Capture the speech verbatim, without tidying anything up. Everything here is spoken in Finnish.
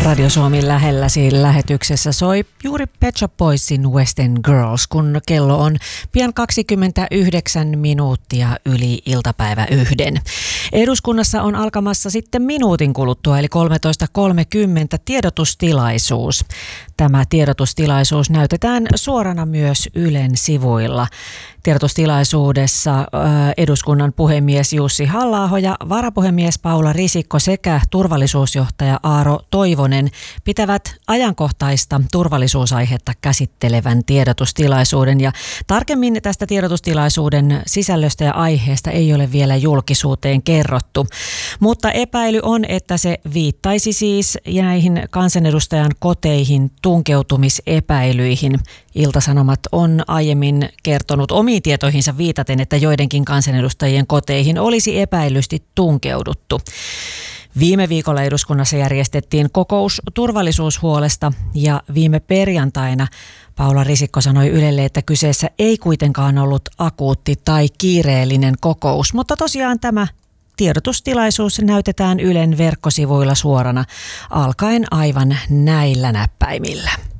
Radio Suomi lähelläsi lähetyksessä soi juuri Pet Shop Boysin West End Girls, kun kello on pian kaksikymmentäyhdeksän minuuttia yli iltapäivä yhden. Eduskunnassa on alkamassa sitten minuutin kuluttua, eli kolmetoista kolmekymmentä tiedotustilaisuus. Tämä tiedotustilaisuus näytetään suorana myös Ylen sivuilla. Tiedotustilaisuudessa eduskunnan puhemies Jussi Halla-aho ja varapuhemies Paula Risikko sekä turvallisuusjohtaja Aaro Toivonen pitävät ajankohtaista turvallisuusaihetta käsittelevän tiedotustilaisuuden. Ja tarkemmin tästä tiedotustilaisuuden sisällöstä ja aiheesta ei ole vielä julkisuuteen kerrottu. Mutta epäily on, että se viittaisi siis näihin kansanedustajan koteihin tunkeutumisepäilyihin. Ilta-Sanomat on aiemmin kertonut omiin tietoihinsa viitaten, että joidenkin kansanedustajien koteihin olisi epäilysti tunkeuduttu. Viime viikolla eduskunnassa järjestettiin kokous turvallisuushuolesta ja viime perjantaina Paula Risikko sanoi Ylelle, että kyseessä ei kuitenkaan ollut akuutti tai kiireellinen kokous, mutta tosiaan tämä tiedotustilaisuus näytetään Ylen verkkosivuilla suorana alkaen aivan näillä näppäimillä.